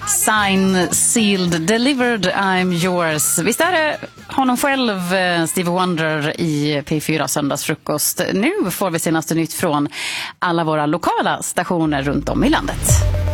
Sign, sealed, delivered, I'm yours. Visst är det honom själv, Stevie Wonder, i P4 Söndagsfrukost. Nu får vi senaste nytt från alla våra lokala stationer runt om i landet.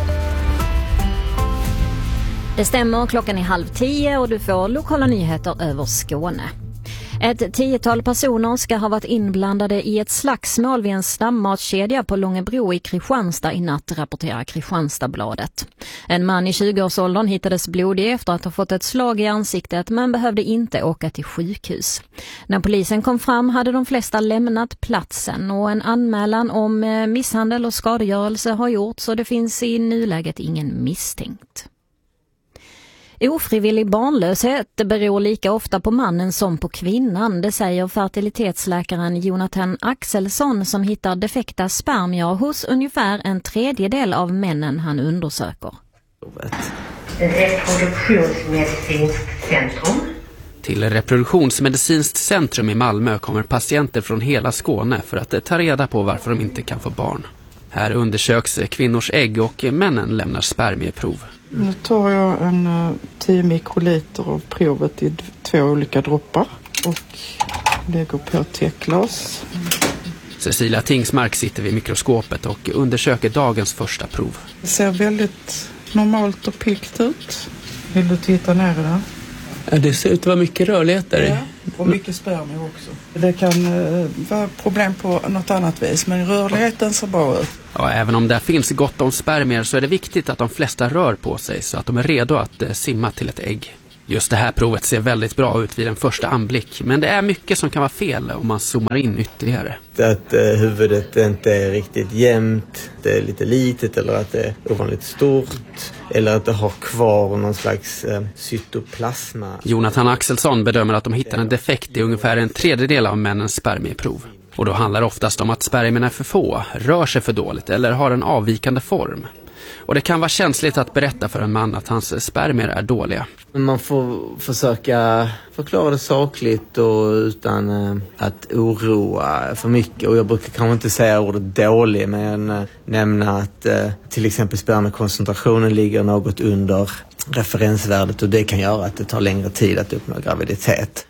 Det stämmer, klockan är 9:30 och du får lokala nyheter över Skåne. Ett 10-tal personer ska ha varit inblandade i ett slagsmål vid en snabbmatskedja på Långebro i Kristianstad i natt, rapporterar Kristianstadsbladet. En man i 20-årsåldern hittades blodig efter att ha fått ett slag i ansiktet men behövde inte åka till sjukhus. När polisen kom fram hade de flesta lämnat platsen och en anmälan om misshandel och skadegörelse har gjorts, så det finns i nuläget ingen misstänkt. Ofrivillig barnlöshet beror lika ofta på mannen som på kvinnan, det säger fertilitetsläkaren Jonathan Axelsson, som hittar defekta spermier hos ungefär en tredjedel av männen han undersöker. Reproduktionsmedicinskt centrum. Till Reproduktionsmedicinskt centrum i Malmö kommer patienter från hela Skåne för att ta reda på varför de inte kan få barn. Här undersöks kvinnors ägg och männen lämnar spermieprov. Nu tar jag en 10 mikroliter av provet i 2 olika droppar och lägger på täckglas. Cecilia Tingsmark sitter vid mikroskopet och undersöker dagens första prov. Det ser väldigt normalt och pikt ut. Vill du titta ner i det? Ja, det ser ut att vara mycket rörlighet där. Ja, och mycket spermier också. Det kan vara problem på något annat vis, men rörligheten ser bra ut. Ja, även om det finns gott om spermier så är det viktigt att de flesta rör på sig så att de är redo att simma till ett ägg. Just det här provet ser väldigt bra ut vid en första anblick, men det är mycket som kan vara fel om man zoomar in ytterligare. Att huvudet inte är riktigt jämnt, det är lite litet eller att det är ovanligt stort eller att det har kvar någon slags cytoplasma. Jonathan Axelsson bedömer att de hittar en defekt i ungefär en tredjedel av männens spermieprov. Och då handlar det oftast om att spermierna är för få, rör sig för dåligt eller har en avvikande form. Och det kan vara känsligt att berätta för en man att hans spermier är dåliga. Man får försöka förklara det sakligt och utan att oroa för mycket. Och jag brukar kanske inte säga ordet dålig, men nämna att till exempel spermiekoncentrationen ligger något under referensvärdet och det kan göra att det tar längre tid att uppnå graviditet.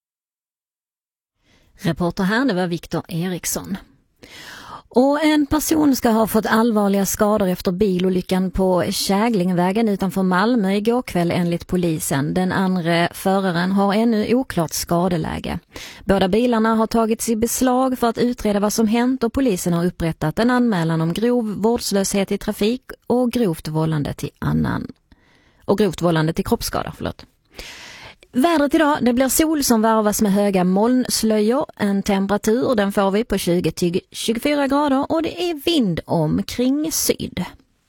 Reporter här, det var Viktor Eriksson. Och en person ska ha fått allvarliga skador efter bilolyckan på Käglingvägen utanför Malmö igår kväll enligt polisen. Den andra föraren har ännu oklart skadeläge. Båda bilarna har tagits i beslag för att utreda vad som hänt och polisen har upprättat en anmälan om grov vårdslöshet i trafik och grovt vållande till kroppsskada. Vädret idag, det blir sol som varvas med höga molnslöjor. En temperatur, den får vi på 20-24 grader och det är vind omkring syd.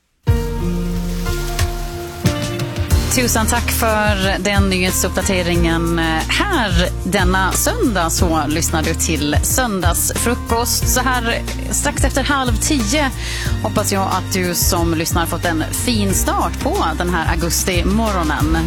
Tusen tack för den nyhetsuppdateringen. Här denna söndag så lyssnar du till Söndagsfrukost. Så här strax efter 9:30 hoppas jag att du som lyssnar fått en fin start på den här augustimorgonen.